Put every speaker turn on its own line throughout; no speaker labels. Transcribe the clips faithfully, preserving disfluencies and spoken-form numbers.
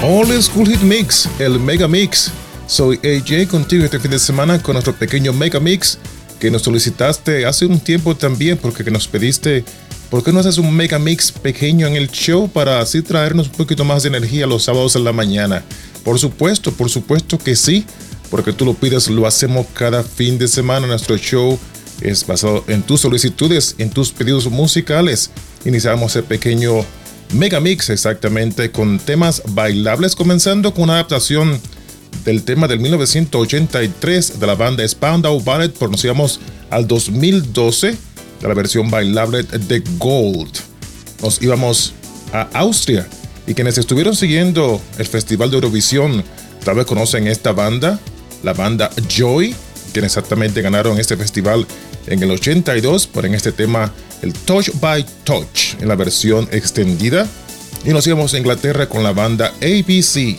All School Hit Mix, el Mega Mix. Soy A J contigo este fin de semana con nuestro pequeño Mega Mix que nos solicitaste hace un tiempo también, porque nos pediste, ¿por qué no haces un Mega Mix pequeño en el show para así traernos un poquito más de energía los sábados en la mañana? Por supuesto, por supuesto que sí, porque tú lo pides, lo hacemos cada fin de semana. Nuestro show es basado en tus solicitudes, en tus pedidos musicales. Iniciamos el pequeño Mega Mix exactamente con temas bailables, comenzando con una adaptación del tema del mil novecientos ochenta y tres de la banda Spandau Ballet, pronunciamos al dos mil doce, de la versión bailable de Gold. Nos íbamos a Austria, y quienes estuvieron siguiendo el Festival de Eurovisión tal vez conocen esta banda, la banda Joy, quienes exactamente ganaron este festival en el ochenta y dos por en este tema el Touch by Touch en la versión extendida. Y nos íbamos a Inglaterra con la banda A B C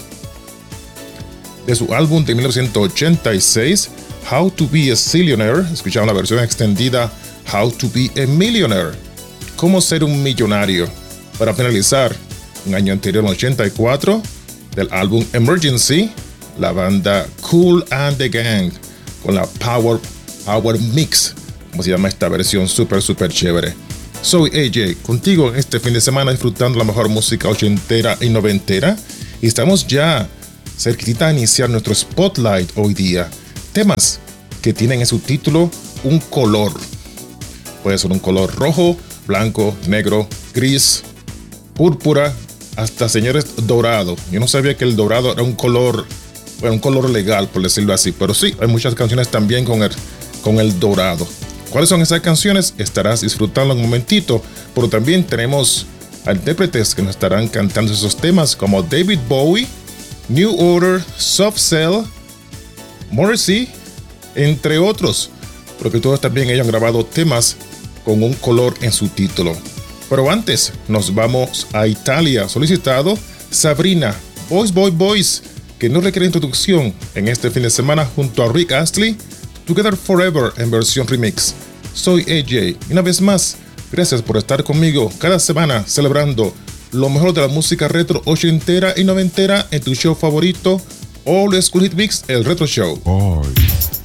de su álbum de mil novecientos ochenta y seis, How to Be a Zillionaire. Escuchamos la versión extendida How to Be a Millionaire, cómo ser un millonario. Para finalizar, un año anterior, en ochenta y cuatro, del álbum Emergency, la banda Kool and the Gang con la Power Power Mix, como se llama esta versión súper súper chévere. Soy A J contigo este fin de semana disfrutando la mejor música ochentera y noventera, y estamos ya cerquita a iniciar nuestro Spotlight hoy día. Temas que tienen en su título un color. Puede ser un color rojo, blanco, negro, gris, púrpura, hasta señores dorado. Yo no sabía que el dorado era un color, bueno, un color legal, por decirlo así, pero sí, hay muchas canciones también con el, con el dorado. ¿Cuáles son esas canciones? Estarás disfrutando en un momentito, pero también tenemos a intérpretes que nos estarán cantando esos temas como David Bowie, New Order, Soft Cell, Morrissey, entre otros, porque todos también ellos han grabado temas con un color en su título. Pero antes nos vamos a Italia, solicitado Sabrina, Boys Boy Boys, que no requiere introducción en este fin de semana junto a Rick Astley, Together Forever en versión remix. Soy A J y una vez más, gracias por estar conmigo cada semana celebrando lo mejor de la música retro ochentera y noventera en tu show favorito, All School Hit Mix, el Retro Show.
Boy.